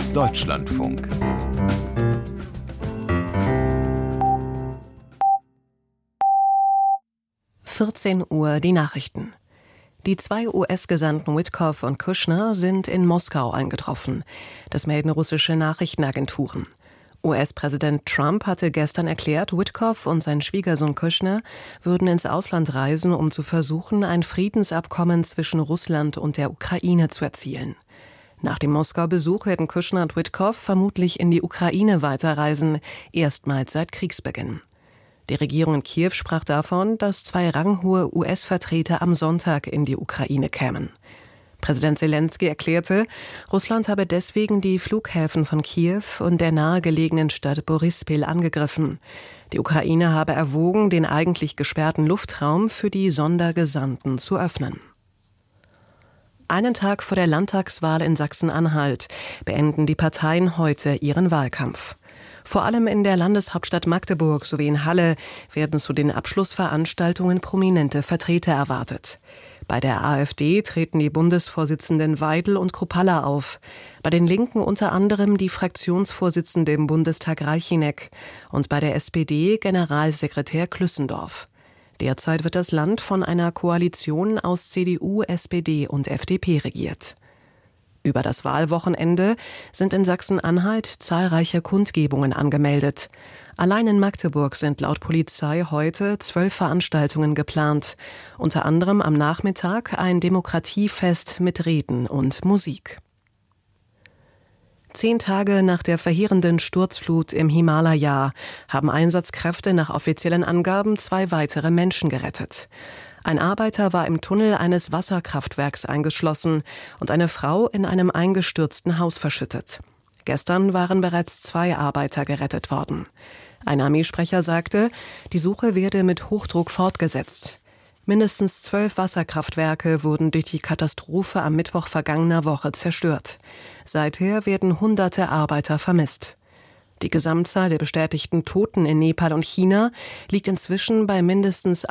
Deutschlandfunk. Uhr die Nachrichten. Die 2 US-Gesandten Witkoff und Kushner sind in Moskau eingetroffen. Das melden russische Nachrichtenagenturen. US-Präsident Trump hatte gestern erklärt, Witkoff und sein Schwiegersohn Kushner würden ins Ausland reisen, um zu versuchen, ein Friedensabkommen zwischen Russland und der Ukraine zu erzielen. Nach dem Moskau-Besuch werden Kushner und Witkoff vermutlich in die Ukraine weiterreisen, erstmals seit Kriegsbeginn. Die Regierung in Kiew sprach davon, dass 2 ranghohe US-Vertreter am Sonntag in die Ukraine kämen. Präsident Selenskyj erklärte, Russland habe deswegen die Flughäfen von Kiew und der nahegelegenen Stadt Boryspil angegriffen. Die Ukraine habe erwogen, den eigentlich gesperrten Luftraum für die Sondergesandten zu öffnen. Einen Tag vor der Landtagswahl in Sachsen-Anhalt beenden die Parteien heute ihren Wahlkampf. Vor allem in der Landeshauptstadt Magdeburg sowie in Halle werden zu den Abschlussveranstaltungen prominente Vertreter erwartet. Bei der AfD treten die Bundesvorsitzenden Weidel und Kruppalla auf, bei den Linken unter anderem die Fraktionsvorsitzende im Bundestag Reichinek und bei der SPD Generalsekretär Klüssendorf. Derzeit wird das Land von einer Koalition aus CDU, SPD und FDP regiert. Über das Wahlwochenende sind in Sachsen-Anhalt zahlreiche Kundgebungen angemeldet. Allein in Magdeburg sind laut Polizei heute 12 Veranstaltungen geplant. Unter anderem am Nachmittag ein Demokratiefest mit Reden und Musik. 10 Tage nach der verheerenden Sturzflut im Himalaya haben Einsatzkräfte nach offiziellen Angaben 2 weitere Menschen gerettet. Ein Arbeiter war im Tunnel eines Wasserkraftwerks eingeschlossen und eine Frau in einem eingestürzten Haus verschüttet. Gestern waren bereits 2 Arbeiter gerettet worden. Ein Armeesprecher sagte, die Suche werde mit Hochdruck fortgesetzt. Mindestens 12 Wasserkraftwerke wurden durch die Katastrophe am Mittwoch vergangener Woche zerstört. Seither werden Hunderte Arbeiter vermisst. Die Gesamtzahl der bestätigten Toten in Nepal und China liegt inzwischen bei mindestens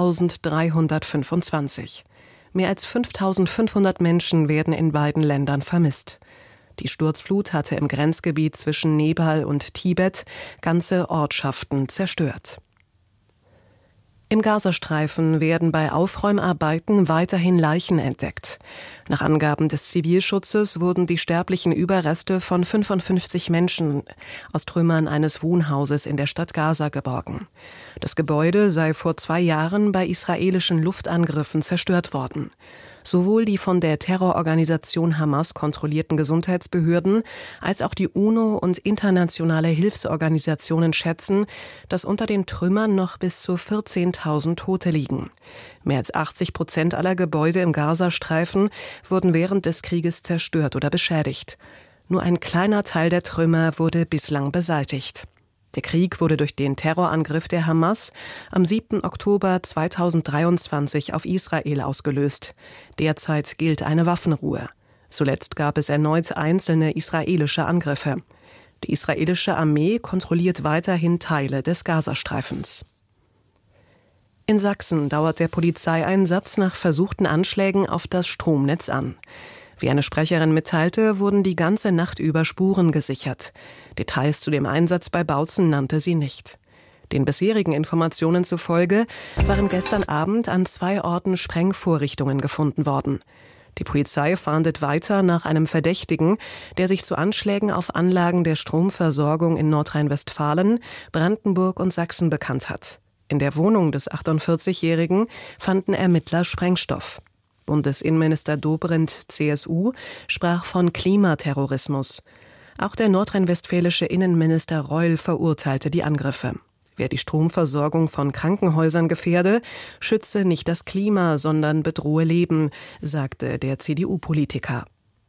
1.325. Mehr als 5.500 Menschen werden in beiden Ländern vermisst. Die Sturzflut hatte im Grenzgebiet zwischen Nepal und Tibet ganze Ortschaften zerstört. Im Gazastreifen werden bei Aufräumarbeiten weiterhin Leichen entdeckt. Nach Angaben des Zivilschutzes wurden die sterblichen Überreste von 55 Menschen aus Trümmern eines Wohnhauses in der Stadt Gaza geborgen. Das Gebäude sei vor 2 Jahren bei israelischen Luftangriffen zerstört worden. Sowohl die von der Terrororganisation Hamas kontrollierten Gesundheitsbehörden als auch die UNO und internationale Hilfsorganisationen schätzen, dass unter den Trümmern noch bis zu 14.000 Tote liegen. Mehr als 80% aller Gebäude im Gazastreifen wurden während des Krieges zerstört oder beschädigt. Nur ein kleiner Teil der Trümmer wurde bislang beseitigt. Der Krieg wurde durch den Terrorangriff der Hamas am 7. Oktober 2023 auf Israel ausgelöst. Derzeit gilt eine Waffenruhe. Zuletzt gab es erneut einzelne israelische Angriffe. Die israelische Armee kontrolliert weiterhin Teile des Gazastreifens. In Sachsen dauert der Polizeieinsatz nach versuchten Anschlägen auf das Stromnetz an. Wie eine Sprecherin mitteilte, wurden die ganze Nacht über Spuren gesichert. Details zu dem Einsatz bei Bautzen nannte sie nicht. Den bisherigen Informationen zufolge waren gestern Abend an 2 Orten Sprengvorrichtungen gefunden worden. Die Polizei fahndet weiter nach einem Verdächtigen, der sich zu Anschlägen auf Anlagen der Stromversorgung in Nordrhein-Westfalen, Brandenburg und Sachsen bekannt hat. In der Wohnung des 48-Jährigen fanden Ermittler Sprengstoff. Bundesinnenminister Dobrindt, CSU, sprach von Klimaterrorismus. Auch der nordrhein-westfälische Innenminister Reul verurteilte die Angriffe. Wer die Stromversorgung von Krankenhäusern gefährde, schütze nicht das Klima, sondern bedrohe Leben, sagte der CDU-Politiker.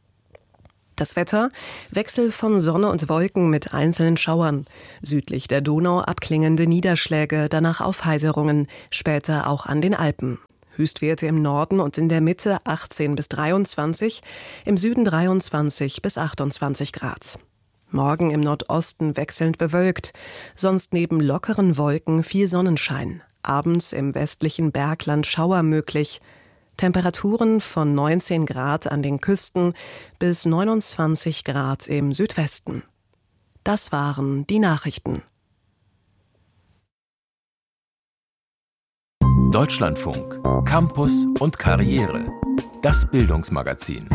Das Wetter: Wechsel von Sonne und Wolken mit einzelnen Schauern. Südlich der Donau abklingende Niederschläge, danach Aufheiterungen, später auch an den Alpen. Höchstwerte im Norden und in der Mitte 18 bis 23, im Süden 23 bis 28 Grad. Morgen im Nordosten wechselnd bewölkt, sonst neben lockeren Wolken viel Sonnenschein. Abends im westlichen Bergland Schauer möglich. Temperaturen von 19 Grad an den Küsten bis 29 Grad im Südwesten. Das waren die Nachrichten. Deutschlandfunk, Campus und Karriere. Das Bildungsmagazin.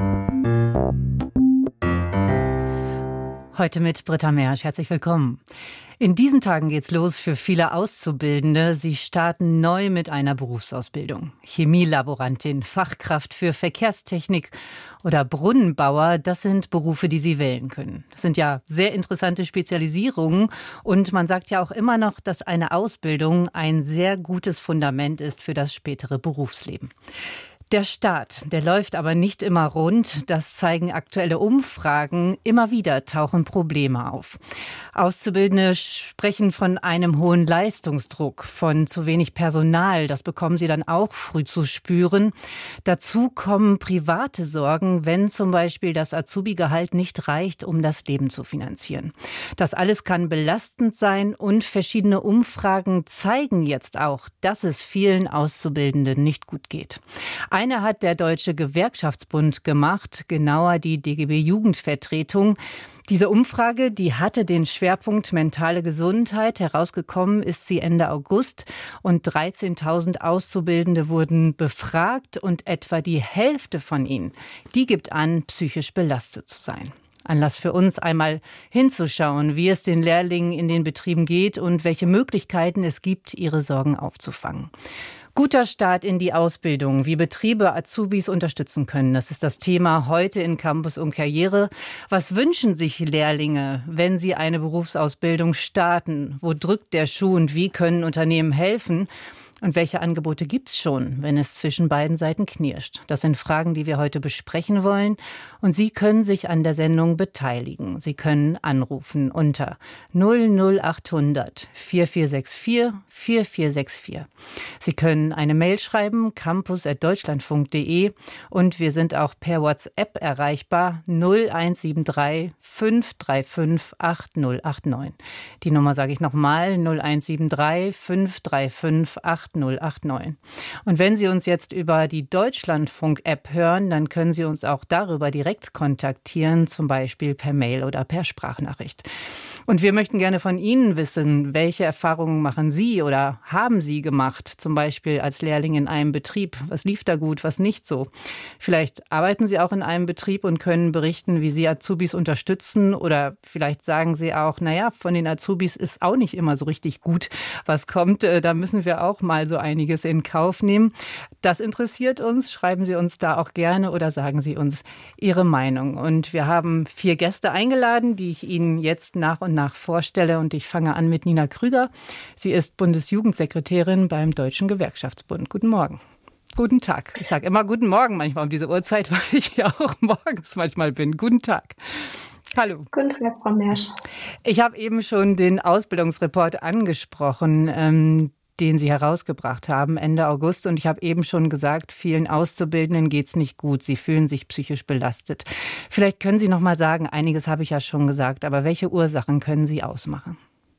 Heute mit Britta Mersch. Herzlich willkommen. In diesen Tagen geht's los für viele Auszubildende. Sie starten neu mit einer Berufsausbildung. Chemielaborantin, Fachkraft für Verkehrstechnik oder Brunnenbauer, das sind Berufe, die sie wählen können. Das sind ja sehr interessante Spezialisierungen. Und man sagt ja auch immer noch, dass eine Ausbildung ein sehr gutes Fundament ist für das spätere Berufsleben. Der Start, der läuft aber nicht immer rund. Das zeigen aktuelle Umfragen. Immer wieder tauchen Probleme auf. Auszubildende sprechen von einem hohen Leistungsdruck, von zu wenig Personal. Das bekommen sie dann auch früh zu spüren. Dazu kommen private Sorgen, wenn zum Beispiel das Azubi-Gehalt nicht reicht, um das Leben zu finanzieren. Das alles kann belastend sein und verschiedene Umfragen zeigen jetzt auch, dass es vielen Auszubildenden nicht gut geht. Eine hat der Deutsche Gewerkschaftsbund gemacht, genauer die DGB Jugendvertretung. Diese Umfrage, die hatte den Schwerpunkt mentale Gesundheit. Herausgekommen ist sie Ende August und 13.000 Auszubildende wurden befragt und etwa die Hälfte von ihnen, die gibt an, psychisch belastet zu sein. Anlass für uns, einmal hinzuschauen, wie es den Lehrlingen in den Betrieben geht und welche Möglichkeiten es gibt, ihre Sorgen aufzufangen. Guter Start in die Ausbildung, wie Betriebe Azubis unterstützen können. Das ist das Thema heute in Campus und Karriere. Was wünschen sich Lehrlinge, wenn sie eine Berufsausbildung starten? Wo drückt der Schuh und wie können Unternehmen helfen? Und welche Angebote gibt's schon, wenn es zwischen beiden Seiten knirscht? Das sind Fragen, die wir heute besprechen wollen. Und Sie können sich an der Sendung beteiligen. Sie können anrufen unter 00800 4464 4464. Sie können eine Mail schreiben, campus@deutschlandfunk.de. Und wir sind auch per WhatsApp erreichbar, 0173 535 8089. Die Nummer sage ich nochmal, 0173 535 8089. Und wenn Sie uns jetzt über die Deutschlandfunk-App hören, dann können Sie uns auch darüber direkt kontaktieren, zum Beispiel per Mail oder per Sprachnachricht. Und wir möchten gerne von Ihnen wissen, welche Erfahrungen machen Sie oder haben Sie gemacht, zum Beispiel als Lehrling in einem Betrieb? Was lief da gut, was nicht so? Vielleicht arbeiten Sie auch in einem Betrieb und können berichten, wie Sie Azubis unterstützen, oder vielleicht sagen Sie auch, von den Azubis ist auch nicht immer so richtig gut, was kommt. Da müssen wir auch mal so einiges in Kauf nehmen. Das interessiert uns. Schreiben Sie uns da auch gerne oder sagen Sie uns Ihre Meinung. Und wir haben 4 Gäste eingeladen, die ich Ihnen jetzt nach und nach vorstelle. Und ich fange an mit Nina Krüger. Sie ist Bundesjugendsekretärin beim Deutschen Gewerkschaftsbund. Guten Morgen. Guten Tag. Ich sage immer guten Morgen manchmal um diese Uhrzeit, weil ich ja auch morgens manchmal bin. Guten Tag. Hallo. Guten Tag, Frau Mersch. Ich habe eben schon den Ausbildungsreport angesprochen, den Sie herausgebracht haben, Ende August. Und ich habe eben schon gesagt, vielen Auszubildenden geht's nicht gut. Sie fühlen sich psychisch belastet. Vielleicht können Sie noch mal sagen, einiges habe ich ja schon gesagt, aber welche Ursachen können Sie ausmachen?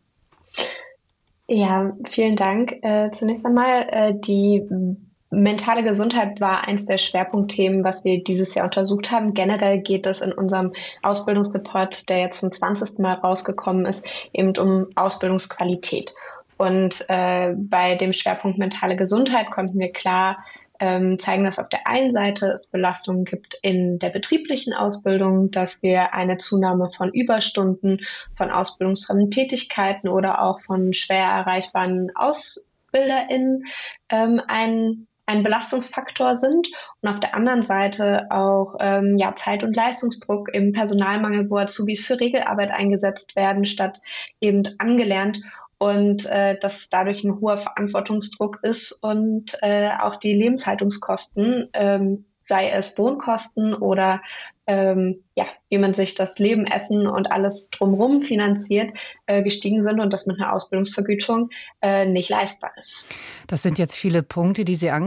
Ja, vielen Dank. Zunächst einmal, die mentale Gesundheit war eins der Schwerpunktthemen, was wir dieses Jahr untersucht haben. Generell geht es in unserem Ausbildungsreport, der jetzt zum 20. Mal rausgekommen ist, eben um Ausbildungsqualität. Und bei dem Schwerpunkt mentale Gesundheit konnten wir klar zeigen, dass auf der einen Seite es Belastungen gibt in der betrieblichen Ausbildung, dass wir eine Zunahme von Überstunden, von ausbildungsfremden Tätigkeiten oder auch von schwer erreichbaren AusbilderInnen ein Belastungsfaktor sind, und auf der anderen Seite auch Zeit- und Leistungsdruck im Personalmangel, wo Azubis für Regelarbeit eingesetzt werden, statt eben angelernt. Und dass dadurch ein hoher Verantwortungsdruck ist und auch die Lebenshaltungskosten, sei es Wohnkosten oder wie man sich das Leben, Essen und alles drumherum finanziert, gestiegen sind und das mit einer Ausbildungsvergütung nicht leistbar ist. Das sind jetzt viele Punkte, die Sie